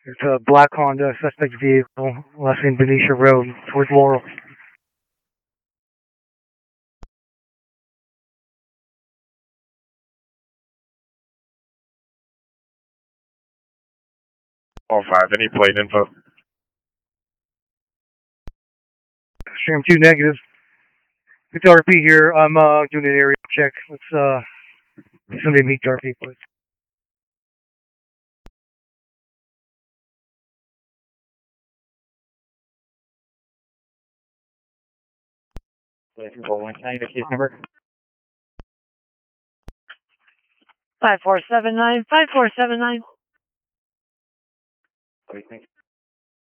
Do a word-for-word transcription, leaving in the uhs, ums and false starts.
It's a black Honda suspect vehicle, last name Benicia Road, towards Laurel. All five, any plate info? Stream two negative. It's R P here. I'm uh, doing an area check. Let's uh, somebody meet R P, please. Can I get a case number? Five four seven nine five four seven nine. What do you think?